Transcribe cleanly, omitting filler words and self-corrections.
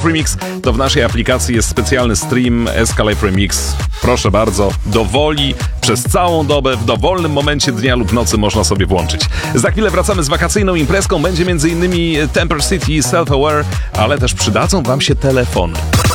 Live Remix, to w naszej aplikacji jest specjalny stream SK Live Remix. Proszę bardzo, dowoli, przez całą dobę, w dowolnym momencie dnia lub nocy można sobie włączyć. Za chwilę wracamy z wakacyjną imprezką, będzie m.in. Temper City, Self Aware, ale też przydadzą wam się telefony.